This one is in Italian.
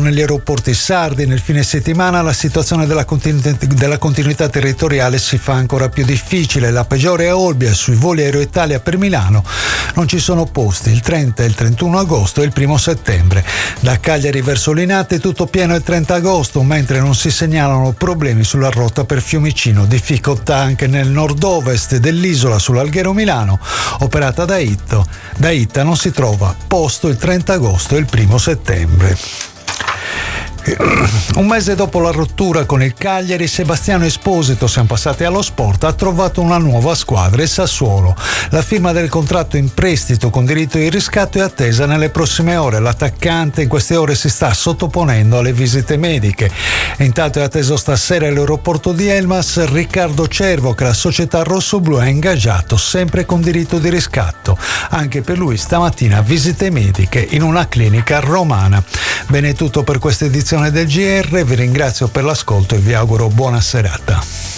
negli aeroporti sardi. Nel fine settimana la situazione della continuità territoriale si fa ancora più difficile. La peggiore è a Olbia. Sui voli Aero Italia per Milano non ci sono posti il 30 e il 31 agosto e il 1 settembre. Da Cagliari verso Linate tutto pieno il 30 agosto, mentre non si segnalano problemi sulla rotta per Fiumicino. Difficoltà anche nel nord-ovest dell'isola sull'Alghero Milano, operata da ITA non si trova posto il 30 agosto e il 1 settembre. Un mese dopo la rottura con il Cagliari, Sebastiano Esposito, siamo passati allo sport, ha trovato una nuova squadra, il Sassuolo. La firma del contratto in prestito con diritto di riscatto è attesa nelle prossime ore. L'attaccante in queste ore si sta sottoponendo alle visite mediche. Intanto è atteso stasera all'aeroporto di Elmas Riccardo Cervo, che la società rossoblù ha ingaggiato sempre con diritto di riscatto. Anche per lui stamattina visite mediche in una clinica romana. Bene, è tutto per questa edizione del GR, vi ringrazio per l'ascolto e vi auguro buona serata.